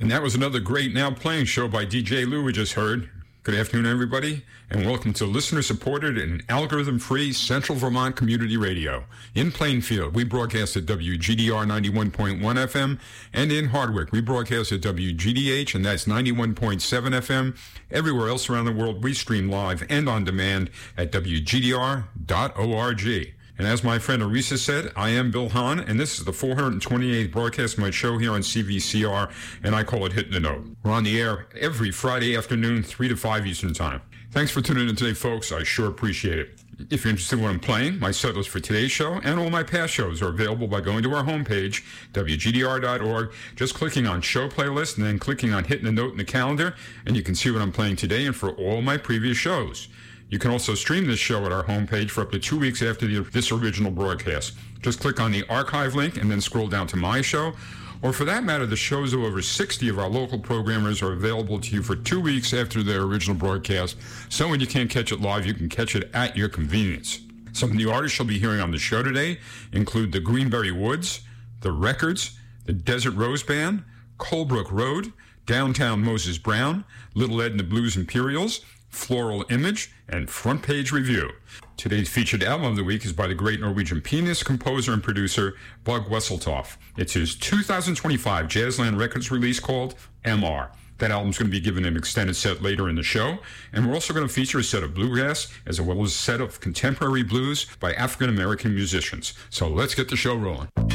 And that was another great Now Playing show by DJ Lou we just heard. Good afternoon, everybody, and welcome to listener-supported and algorithm-free Central Vermont Community Radio. In Plainfield, we broadcast at WGDR 91.1 FM, and in Hardwick, we broadcast at WGDH, and that's 91.7 FM. Everywhere else around the world, we stream live and on demand at WGDR.org. And as my friend Arisa said, I am Bill Hahn, and this is the 428th broadcast of my show here on CVCR, and I call it Hitting the Note. We're on the air every Friday afternoon, 3 to 5 Eastern Time. Thanks for tuning in today, folks. I sure appreciate it. If you're interested in what I'm playing, my set list for today's show and all my past shows are available by going to our homepage, WGDR.org, just clicking on Show Playlist, and then clicking on Hitting the Note in the calendar, and you can see what I'm playing today and for all my previous shows. You can also stream this show at our homepage for up to 2 weeks after this original broadcast. Just click on the archive link and then scroll down to my show. Or for that matter, the shows of over 60 of our local programmers are available to you for 2 weeks after their original broadcast. So when you can't catch it live, you can catch it at your convenience. Some of the artists you'll be hearing on the show today include the Greenberry Woods, the Records, the Desert Rose Band, Colebrook Road, Downtown Moses Brown, Little Ed and the Blues Imperials, Floral Image, and Front Page Review. Today's featured album of the week is by the great Norwegian pianist, composer, and producer Bug Wesseltoft. It's his 2025 Jazzland Records release called MR. That album's going to be given an extended set later in the show, and we're also going to feature a set of bluegrass as well as a set of contemporary blues by African-American musicians. So let's get the show rolling.